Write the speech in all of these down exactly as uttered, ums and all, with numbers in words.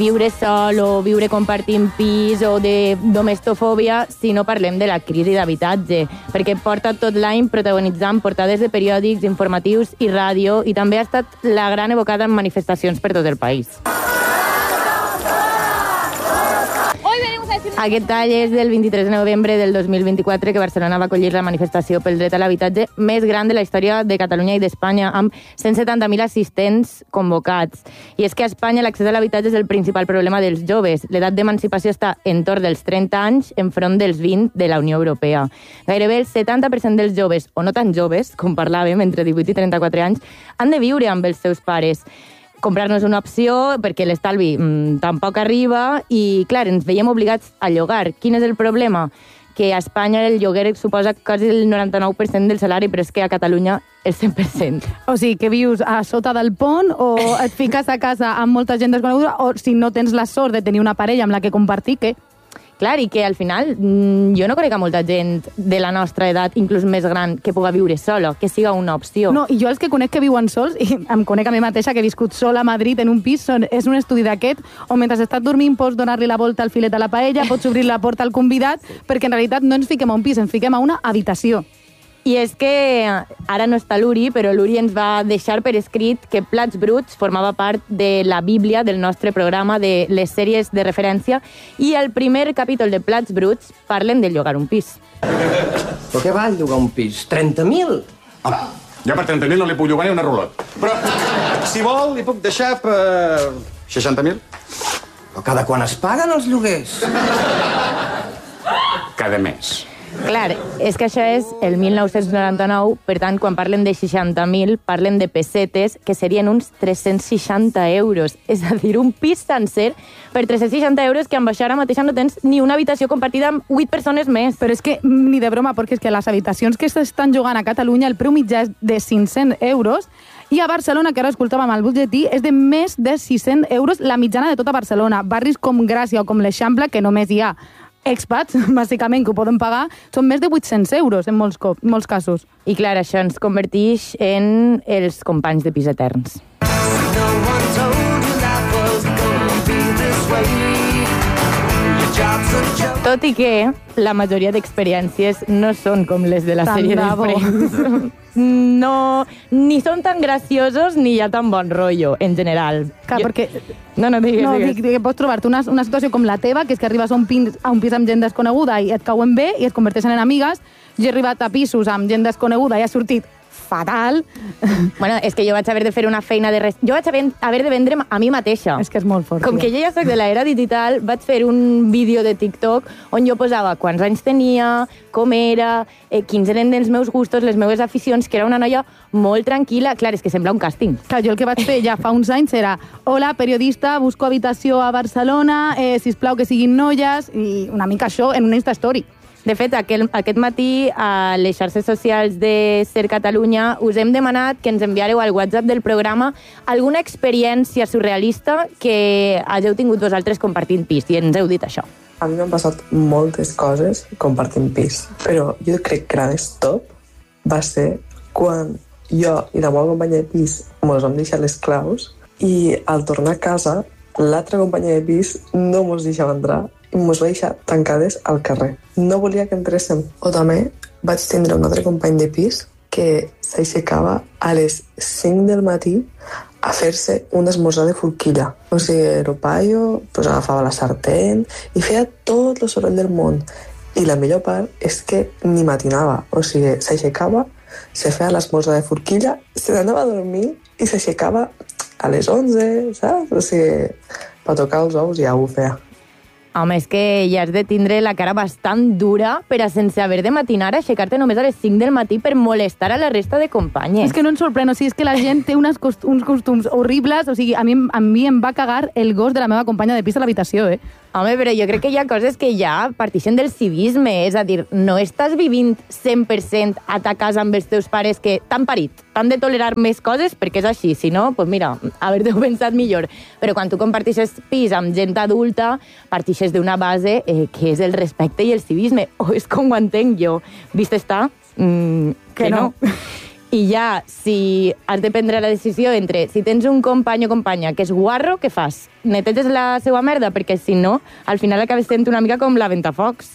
viure sol o viure compartint pis o de domestofòbia si no parlem de la crisi d'habitatge, perquè porta tot l'any protagonitzant portades de periòdics, informatius i ràdio, i també ha estat la gran evocada en manifestacions per tot el país. Aquest tall és del vint-i-tres de novembre del dos mil vint-i-quatre, que Barcelona va acollir la manifestació pel dret a l'habitatge més gran de la història de Catalunya i d'Espanya, amb cent setanta mil assistents convocats. I és que a Espanya l'accés a l'habitatge és el principal problema dels joves. L'edat d'emancipació està entorn dels trenta anys enfront dels vint de la Unió Europea. Gairebé el setanta per cent dels joves, o no tan joves, com parlàvem, entre divuit i trenta-quatre anys, han de viure amb els seus pares. Comprar-nos una opció perquè l'estalvi mmm, tampoc arriba i, clar, ens veiem obligats a llogar. Quin és el problema? Que a Espanya el lloguer suposa quasi el noranta-nou per cent del salari, però és que a Catalunya el cent per cent. O sigui, que vius a sota del pont o et fiques a casa amb molta gent desconeguda, o si no tens la sort de tenir una parella amb la que compartir, què? Clar, i que al final jo no conec a molta gent de la nostra edat, inclús més gran, que puga viure sola, que siga una opció. No, i jo els que conec que viuen sols, i em conec a mi mateixa, que he viscut sola a Madrid en un pis, són, és un estudi d'aquest, on mentre estàs dormint pots donar-li la volta al filet a la paella, pots obrir la porta al convidat, perquè en realitat no ens fiquem a un pis, ens fiquem a una habitació. I és que ara no està l'Uri, però l'Uri ens va deixar per escrit que Plats Bruts formava part de la Bíblia del nostre programa, de les sèries de referència, i el primer capítol de Plats Bruts parlen de llogar un pis. Però què val llogar un pis? trenta mil? Home, jo per trenta mil no li puc llogar ni una rulot. Però, si vol, li puc deixar per seixanta mil. Però cada quan es paguen els lloguers? Cada mes. Clar, és que això és el mil nou-cents noranta-nou, per tant, quan parlen de seixanta mil, parlen de pessetes, que serien uns tres-cents seixanta euros. És a dir, un pis sencer per tres-cents seixanta euros, que amb això ara mateix no tens ni una habitació compartida amb vuit persones més. Però és que, ni de broma, perquè és que les habitacions que s'estan jugant a Catalunya, el preu mitjà és de cinc-cents euros, i a Barcelona, que ara escoltàvem el butlletí, és de més de sis-cents euros la mitjana de tota Barcelona. Barris com Gràcia o com l'Eixample, que només hi ha expats, bàsicament, que ho poden pagar, són més de vuit-cents euros en molts, cop, molts casos. I clar, això ens converteix en els companys de pis eterns. Tot i que la majoria d'experiències no són com les de la Tant sèrie de de bo. Friends. No, ni són tan graciosos ni hi ha tan bon rotllo, en general. Clar, jo... perquè... No, no, digues, no, digues. dic que pots trobar-te una, una situació com la teva, que és que arribes a un, pin, a un pis amb gent desconeguda i et cauen bé i es converteixen en amigues. Jo he arribat a pisos amb gent desconeguda i ha sortit fatal. Bueno, és que jo vaig haver de fer una feina de... Res... Jo vaig haver, haver de vendre'm a mi mateixa. És que és molt fort. Com que jo ja soc de l'era digital, vaig fer un vídeo de TikTok on jo posava quants anys tenia, com era, eh, quins eren els meus gustos, les meves aficions, que era una noia molt tranquil·la. Clar, és que sembla un càsting. Clar, jo el que vaig fer ja fa uns anys era hola, periodista, busco habitació a Barcelona, eh, sisplau que siguin noies, i una mica això en una Insta Story. De fet, aquel, aquest matí a les xarxes socials de Ser Catalunya us hem demanat que ens enviareu al WhatsApp del programa alguna experiència surrealista que hàgeu tingut vosaltres compartint pis, i ens heu dit això. A mi m'han passat moltes coses compartint pis, però jo crec que la més top va ser quan jo i la meva companya de pis mos vam deixar les claus i al tornar a casa l'altra companya de pis no mos deixava entrar i mos va deixar tancades al carrer. No volia que entréssim. O també vaig tindre un altre company de pis que s'aixecava a les cinc del matí a fer-se un esmorzar de forquilla. O sigui, el paio pues, agafava la sartén i feia tot el soroll del món. I la millor part és que ni matinava. O sigui, s'aixecava, se feia l'esmorzar de forquilla, se n'anava a dormir i s'aixecava a les onze, saps? O sigui, per tocar els ous ja ho feia. Home, és que ja has de tindre la cara bastant dura per a, sense haver de matinar, aixecar-te només a les cinc del matí per molestar a la resta de companyes. És que no ens sorprèn, o sigui, és que la gent té unes cost uns costums horribles, o sigui, a mi, a mi em va cagar el gos de la meva companya de pis a l'habitació, eh? Home, però jo crec que hi ha coses que ja partixen del civisme, és a dir, no estàs vivint cent per cent a ta casa amb els teus pares que t'han parit, t'han de tolerar més coses perquè és així, si no, doncs mira, haver-t'ho pensat millor. Però quan tu compartixes pis amb gent adulta, partixes d'una base eh, que és el respecte i el civisme, o és com ho entenc jo. Vist està? Mm, que, que no. no. I ja, si has de prendre la decisió entre si tens un company o companya que és guarro, què fas? Neteges la seva merda? Perquè si no, al final acabes sent una mica com la Ventafocs.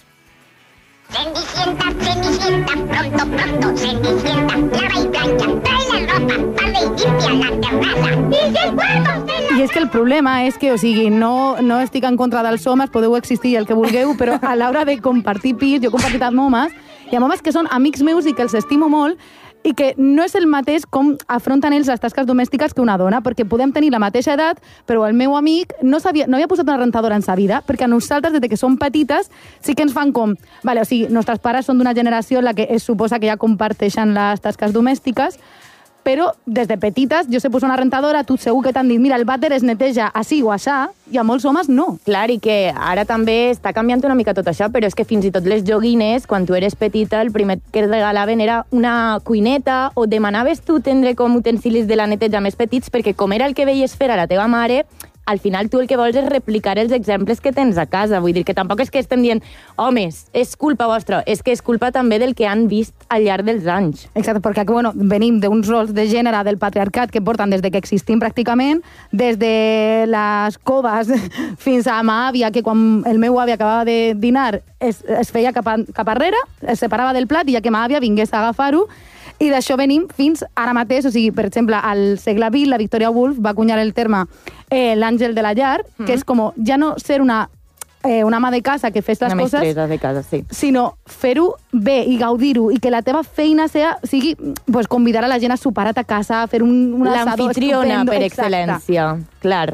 Cenicienta, Cenicienta, pronto, pronto, Cenicienta, lava y plancha, trae la ropa, barre y limpia la terraza. I si guardos de la... I és que el problema és que, o sigui, no, no estic en contra dels homes, podeu existir el que vulgueu, però a l'hora de compartir pis, jo he compartit amb homes, i amb homes que són amics meus i que els estimo molt, i que no és el mateix com afronten ells les tasques domèstiques que una dona, perquè podem tenir la mateixa edat, però el meu amic no, sabia, no havia posat una rentadora en sa vida, perquè a nosaltres, des que som petites, sí que ens fan com... Vale, o sigui, nostres pares són d'una generació en la que es suposa que ja comparteixen les tasques domèstiques, però des de petites jo sé posar una rentadora, tu segur que t'han dit, mira, el vàter es neteja així o aixà, i a molts homes no. Clar, i que ara també està canviant una mica tot això, però és que fins i tot les joguines, quan tu eres petita, el primer que et regalaven era una cuineta o demanaves tu tindre com utensilis de la neteja més petits, perquè com era el que veies fer a la teva mare, al final tu el que vols és replicar els exemples que tens a casa. Vull dir que tampoc és que estem dient homes, és culpa vostra, és que és culpa també del que han vist al llarg dels anys. Exacte, perquè bueno, venim d'uns rols de gènere del patriarcat que porten des de que existim pràcticament, des de les coves fins a ma àvia, que quan el meu avi acabava de dinar es, es feia cap, a, cap arrere, es separava del plat i ja que ma àvia vingués a agafar-ho. I d'això venim fins ara mateix, o sigui, per exemple, al segle vint, la Victoria Woolf va acunyar el terme eh, l'àngel de la llar, mm. que és com ja no ser una, eh, una ama de casa que fes les una coses, mestressa de casa, sí. sinó fer-ho bé i gaudir-ho, i que la teva feina sea, sigui pues, convidar a la gent a sopar a ta casa, fer un, un asado l'anfitriona estupendo. per Exacte. excel·lència, clar.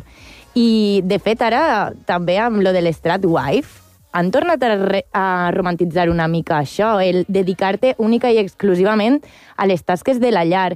I, de fet, ara també amb lo de l'Strat Wife, han tornat a, re, a romantitzar una mica això, el dedicar-te única i exclusivament a les tasques de la llar.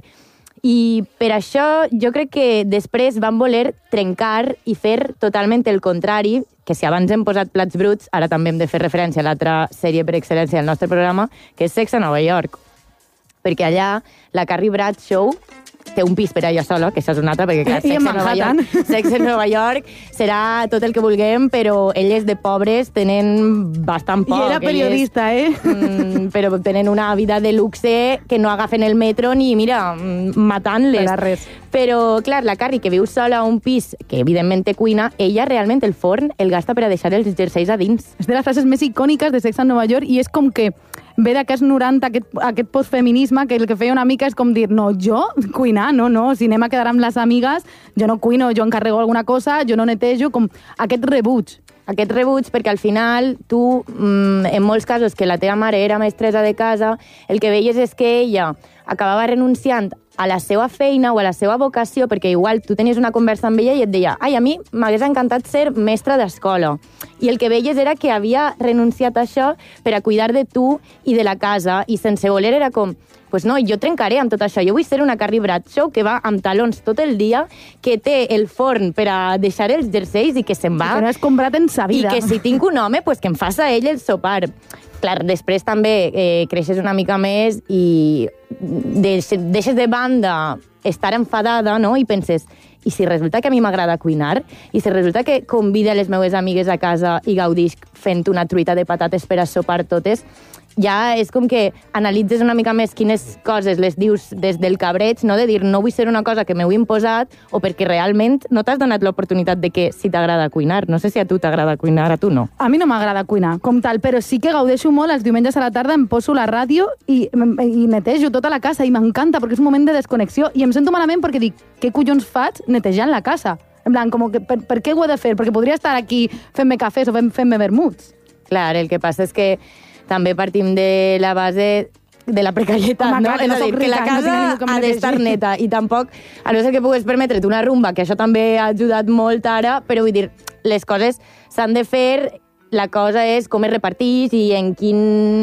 I per això jo crec que després van voler trencar i fer totalment el contrari, que si abans hem posat plats bruts, ara també hem de fer referència a l'altra sèrie per excel·lència del nostre programa, que és Sex a Nova York. Perquè allà la Carrie Bradshaw té un pis per allà sola, que això és una altra, perquè clar, I Sex en a Nova Manhattan. York, Sex a Nova York serà tot el que vulguem, però elles de pobres tenen bastant poc. I era periodista, elles, eh? Mm, però tenen una vida de luxe que no agafen el metro ni, mira, matant-les. Per a res. Però, clar, la Carrie, que viu sola a un pis que evidentment té cuina, ella realment el forn el gasta per a deixar els jerseis a dins. És de les frases més icòniques de Sex a Nova York, i és com que ve d'aquests noranta, aquest, aquest postfeminisme, que el que feia una mica és com dir, no, jo cuinar, no, no, si anem a quedar amb les amigues, jo no cuino, jo encarrego alguna cosa, jo no netejo, com aquest rebuig. Aquest rebuig, perquè al final tu, mmm, en molts casos que la teva mare era mestressa de casa, el que veies és que ella acabava renunciant a la seva feina o a la seva vocació, perquè igual tu tenies una conversa amb ella i et deia, ai, a mi m'hagués encantat ser mestra d'escola. I el que veies era que havia renunciat a això per a cuidar de tu i de la casa, i sense voler era com, pues no, jo trencaré amb tot això. Jo vull ser una Carrie Bradshaw que va amb talons tot el dia, que té el forn per a deixar els jerseis i que se'n va. I que no és comprat en sa vida. I que si tinc un home, pues que em faça ell el sopar. Clar, després també eh, creixes una mica més i deixes, deixes de banda estar enfadada, no? I penses, i si resulta que a mi m'agrada cuinar? I si resulta que convida les meves amigues a casa i gaudix fent una truita de patates per a sopar totes? Ja és com que analitzes una mica més quines coses les dius des del cabreig, no? De dir, no vull ser una cosa que m'heu imposat, o perquè realment no t'has donat l'oportunitat de que si t'agrada cuinar. No sé si a tu t'agrada cuinar, a tu no. A mi no m'agrada cuinar, com tal, però sí que gaudeixo molt els diumenges a la tarda, em poso la ràdio i, i netejo tota la casa, i m'encanta, perquè és un moment de desconnexió, i em sento malament perquè dic, què collons faig netejant la casa? En plan, com que, per, per què ho he de fer? Perquè podria estar aquí fent-me cafès o fent-me vermuts. Clar, el que passa és que també partim de la base de la precarietat, Home, no? clar, que no és a dir, soc que la rica, casa no tinc ningú que ha d'estar m'ho neta, i tampoc, a no ser que pugues permetre't una rumba, que això també ha ajudat molt ara, però vull dir, les coses s'han de fer, la cosa és com es repartís i en, quin,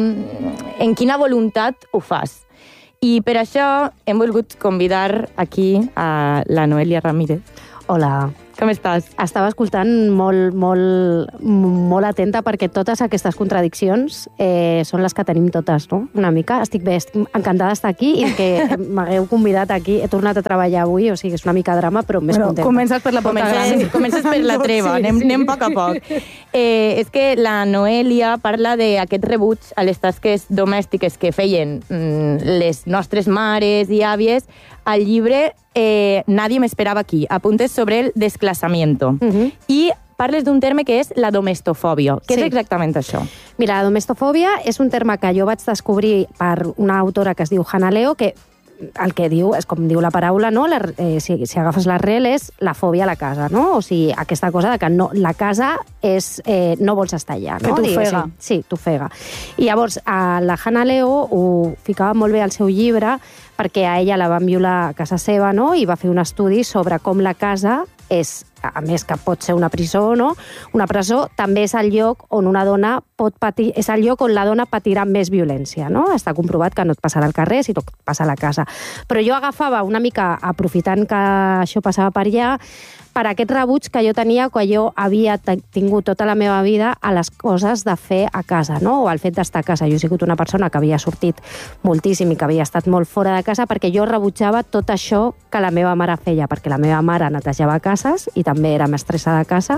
en quina voluntat ho fas. I per això hem volgut convidar aquí a la Noelia Ramírez. Hola, Com estàs? Estava escoltant molt, molt, molt atenta perquè totes aquestes contradiccions eh, són les que tenim totes, no? Una mica. Estic bé, estic encantada d'estar aquí i que m'hagueu convidat aquí. He tornat a treballar avui, o sigui, és una mica drama, però més bueno, contenta. Comences per la porta Comences, gran. comences per la treva, Sí, anem, sí. anem a poc a poc. Eh, és que la Noelia parla d'aquest rebuig a les tasques domèstiques que feien mm, les nostres mares i àvies al llibre eh, Nadie me esperaba aquí, apuntes sobre el desclasamiento. Uh-huh. I parles d'un terme que és la domestofòbia. Què Sí. és exactament això? Mira, la domestofòbia és un terme que jo vaig descobrir per una autora que es diu Hannah Leo, que el que diu, és com diu la paraula, no? La, eh, si, si agafes l'arrel és la fòbia a la casa, no? O sigui, aquesta cosa de que no, la casa és, eh, no vols estar allà, no? Que t'ofega. Sí, t'ofega. I llavors, a la Hannah Leo ho ficava molt bé al seu llibre perquè a ella la van violar a casa seva, no? I va fer un estudi sobre com la casa és, a més que pot ser una presó, no? Una presó també és el lloc on una dona pot patir, és el lloc on la dona patirà més violència, no? Està comprovat que no et passarà al carrer, si tot passa a la casa. Però jo agafava una mica, aprofitant que això passava per allà, per aquest rebuig que jo tenia quan jo havia tingut tota la meva vida a les coses de fer a casa, no? O al fet d'estar a casa. Jo he sigut una persona que havia sortit moltíssim i que havia estat molt fora de casa perquè jo rebutjava tot això que la meva mare feia, perquè la meva mare netejava cases i també era mestressa de casa.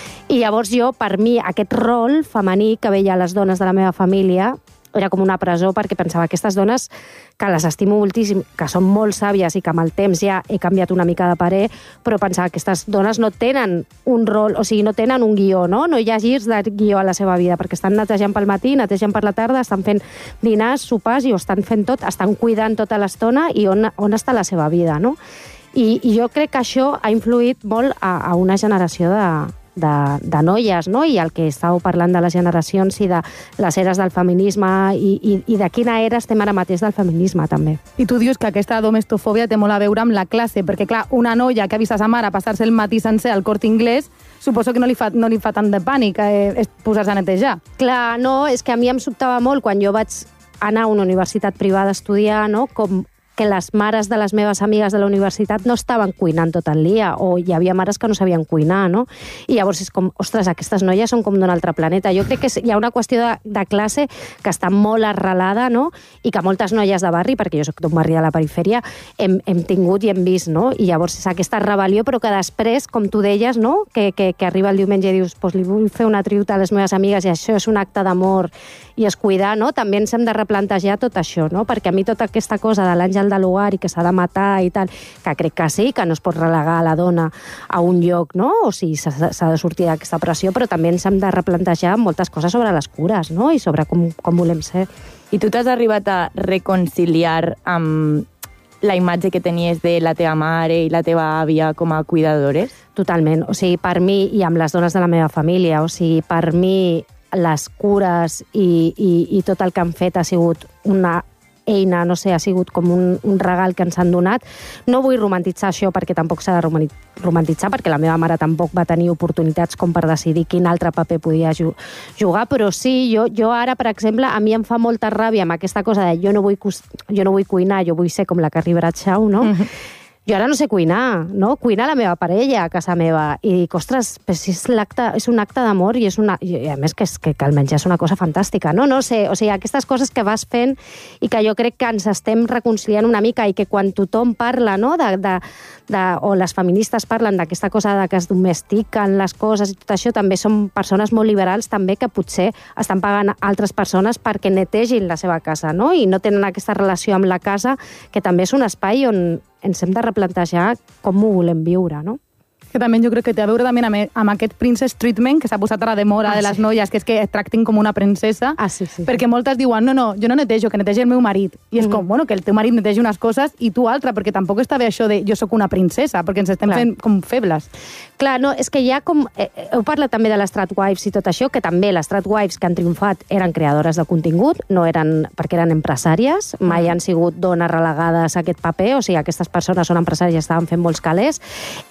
I llavors jo, per mi, aquest rol femení que veia a les dones de la meva família era com una presó perquè pensava que aquestes dones, que les estimo moltíssim, que són molt sàvies i que amb el temps ja he canviat una mica de parer, però pensava que aquestes dones no tenen un rol, o sigui, no tenen un guió, no? No hi ha girs de guió a la seva vida, perquè estan netejant pel matí, netejant per la tarda, estan fent dinars, sopars i ho estan fent tot, estan cuidant tota l'estona i on, on està la seva vida, no? I, i jo crec que això ha influït molt a, a una generació de, de, de noies, no? I el que estàveu parlant de les generacions i de les eres del feminisme i, i, i de quina era estem ara mateix del feminisme, també. I tu dius que aquesta domestofòbia té molt a veure amb la classe, perquè, clar, una noia que ha vist a sa mare passar-se el matí sencer al Corte Inglés, suposo que no li fa, no li fa tant de pànic eh, posar-se a netejar. Clar, no, és que a mi em sobtava molt quan jo vaig anar a una universitat privada a estudiar, no?, com que les mares de les meves amigues de la universitat no estaven cuinant tot el dia, o hi havia mares que no sabien cuinar, no? I llavors és com, ostres, aquestes noies són com d'un altre planeta. Jo crec que hi ha una qüestió de, de classe que està molt arrelada, no? I que moltes noies de barri, perquè jo soc d'un barri de la perifèria, hem, hem tingut i hem vist, no? I llavors és aquesta rebel·lió, però que després, com tu deies, no? Que, que, que arriba el diumenge i dius, pues li vull fer una tributa a les meves amigues i això és un acte d'amor i es cuidar, no? També ens hem de replantejar tot això, no? Perquè a mi tota aquesta cosa de l'àngel de l'hogar i que s'ha de matar i tal, que crec que sí, que no es pot relegar la dona a un lloc, no? O sigui, s'ha de sortir d'aquesta pressió, però també ens hem de replantejar moltes coses sobre les cures, no? I sobre com, com volem ser. I tu t'has arribat a reconciliar amb la imatge que tenies de la teva mare i la teva àvia com a cuidadores? Totalment. O sigui, per mi i amb les dones de la meva família, o sigui, per mi les cures i, i, i tot el que han fet ha sigut una eina, no sé, ha sigut com un, un regal que ens han donat. No vull romantitzar això perquè tampoc s'ha de romantitzar, perquè la meva mare tampoc va tenir oportunitats com per decidir quin altre paper podia jugar, però sí, jo, jo ara, per exemple, a mi em fa molta ràbia amb aquesta cosa de jo no vull, jo no vull cuinar, jo vull ser com la Carrie Bradshaw, no? Mm-hmm. Jo ara no sé cuinar, no? Cuina la meva parella a casa meva. I dic, ostres, però si és, és un acte d'amor i és una... I a més que, és, que, que el menjar és una cosa fantàstica, no? No sé, o sigui, aquestes coses que vas fent i que jo crec que ens estem reconciliant una mica i que quan tothom parla, no?, de, de, de, o les feministes parlen d'aquesta cosa de que es domestiquen les coses i tot això, també són persones molt liberals també que potser estan pagant altres persones perquè netegin la seva casa, no? I no tenen aquesta relació amb la casa, que també és un espai on ens hem de replantejar com ho volem viure, no? Que també jo crec que té a veure també amb, amb aquest princess treatment que s'ha posat ara de moda ah, de les sí. noies, que és que es tractin com una princesa, ah, sí, sí. perquè moltes diuen, no, no, jo no netejo, que netegi el meu marit. I és mm. com, bueno, que el teu marit netegi unes coses i tu altra, perquè tampoc està bé això de jo sóc una princesa, perquè ens estem Clar. fent com febles. Clar, no, és que hi ha com... Eh, heu parlat també de les Stratwives i tot això, que també les Stratwives que han triomfat eren creadores de contingut, no eren perquè eren empresàries, mai mm. han sigut dones relegades a aquest paper, o sigui, aquestes persones són empresàries i estaven fent molts calés. Eh,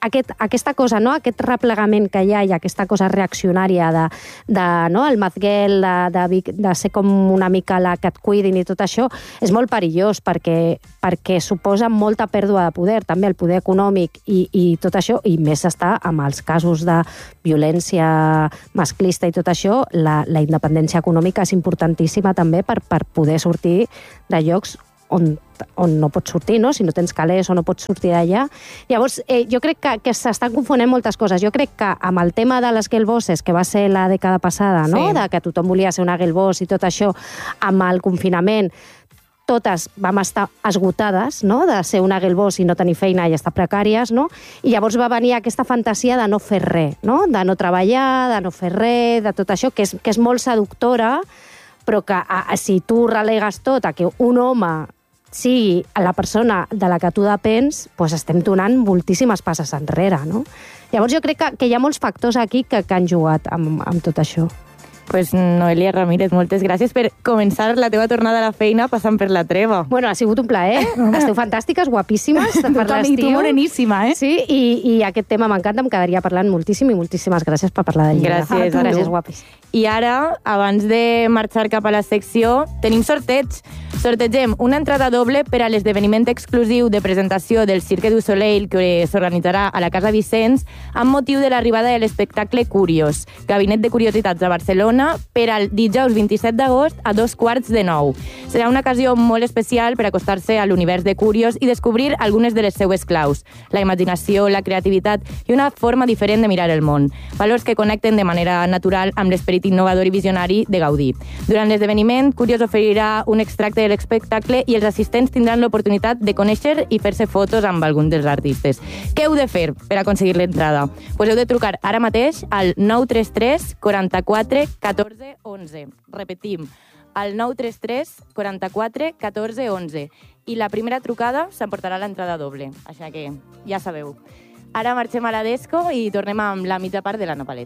aquest, aquesta cosa, no? Aquest replegament que hi ha i aquesta cosa reaccionària de, de no? el Mazguel, de, de, de ser com una mica la que et cuidin i tot això, és molt perillós perquè, perquè suposa molta pèrdua de poder, també el poder econòmic i, i tot això, i més està amb els casos de violència masclista i tot això, la, la independència econòmica és importantíssima també per, per poder sortir de llocs on, on no pots sortir, no? Si no tens calés o no pots sortir d'allà. Llavors, eh, jo crec que, que s'estan confonent moltes coses. Jo crec que amb el tema de les girl bosses, que va ser la dècada passada, no? Sí. De que tothom volia ser una girl boss i tot això, amb el confinament, totes vam estar esgotades, no?, de ser una girl boss i no tenir feina i estar precàries, no? I llavors va venir aquesta fantasia de no fer res, no?, de no treballar, de no fer res, de tot això, que és, que és molt seductora, però que a, a, si tu relegues tot a que un home sigui la persona de la que tu depens, doncs estem donant moltíssimes passes enrere, no? Llavors jo crec que, que hi ha molts factors aquí que, que han jugat amb, amb tot això. Pues Noelia Ramírez, moltes gràcies per començar la teva tornada a la feina passant per la treva. Bueno, ha sigut un plaer. Esteu fantàstiques, guapíssimes per l'estiu. I tu moreníssima, eh? Sí, i, i aquest tema m'encanta, em quedaria parlant moltíssim i moltíssimes gràcies per parlar del llibre. Gràcies, ah, gràcies, guapis. I ara, abans de marxar cap a la secció, tenim sorteig. Sortegem una entrada doble per a l'esdeveniment exclusiu de presentació del Cirque du Soleil que s'organitzarà a la Casa Vicenç amb motiu de l'arribada de l'espectacle Curios, Gabinet de Curiositats a Barcelona, per al dijous vint-i-set d'agost a dos quarts de nou. Serà una ocasió molt especial per acostar-se a l'univers de Curios i descobrir algunes de les seues claus, la imaginació, la creativitat i una forma diferent de mirar el món. Valors que connecten de manera natural amb l'esperit innovador i visionari de Gaudí. Durant l'esdeveniment, Curios oferirà un extracte de l'espectacle i els assistents tindran l'oportunitat de conèixer i fer-se fotos amb algun dels artistes. Què heu de fer per aconseguir l'entrada? Pues heu de trucar ara mateix al nou tres tres quaranta-quatre catorze onze. Repetim, al nou tres tres quaranta-quatre catorze onze. I la primera trucada s'emportarà l'entrada doble. Així que ja sabeu. Ara marxem a la Desco i tornem amb la mitja part de l'Anna Palet.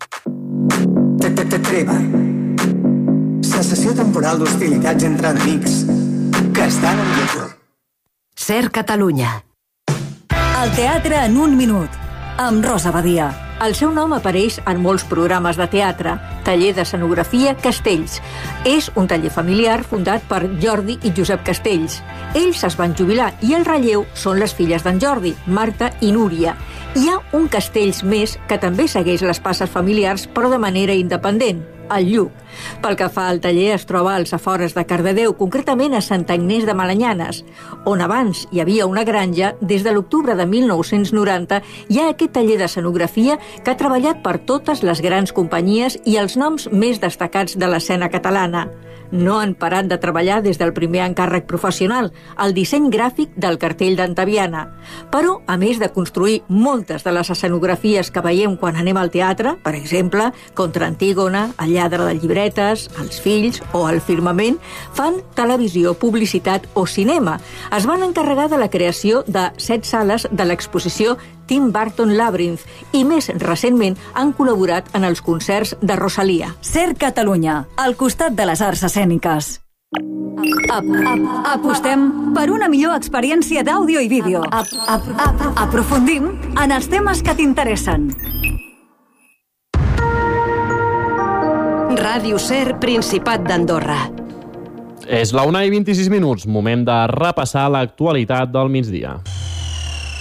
Treva. Sensació temporal d'hostilitats entre enemics que estan en joc. Ser Catalunya. El teatre en un minut, amb Rosa Badia. El seu nom apareix en molts programes de teatre. Taller d'Escenografia Castells. És un taller familiar fundat per Jordi i Josep Castells. Ells es van jubilar i el relleu són les filles d'en Jordi, Marta i Núria. Hi ha un Castells més que també segueix les passes familiars però de manera independent, el Lluc. Pel que fa al taller, es troba als afores de Cardedeu, concretament a Sant Agnès de Malanyanes, on abans hi havia una granja. Des de l'octubre de mil nou-cents noranta hi ha aquest taller d'escenografia que ha treballat per totes les grans companyies i els noms més destacats de l'escena catalana. No han parat de treballar des del primer encàrrec professional, el disseny gràfic del cartell d'Antaviana. Però, a més de construir moltes de les escenografies que veiem quan anem al teatre, per exemple, Contra Antígona, El lladre de llibretes, Els fills o El firmament, fan televisió, publicitat o cinema. Es van encarregar de la creació de set sales de l'exposició Tim Burton Labyrinth i més recentment han col·laborat en els concerts de Rosalia. Ser Catalunya, al costat de les arts escèniques. Ap, ap, apostem per una millor experiència d'àudio i vídeo. Ap, ap, ap, aprofundim en els temes que t'interessen. Ràdio Ser, Principat d'Andorra. És la una i vint-i-sis minuts, moment de repassar l'actualitat del migdia.